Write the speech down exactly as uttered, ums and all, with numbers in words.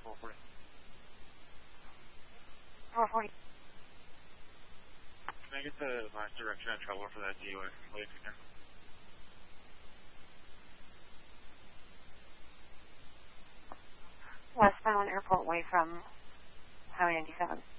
four forty. four forty. Can I get the last direction of travel for that D O A, please, again? Westbound Airport Way from Highway ninety-seven.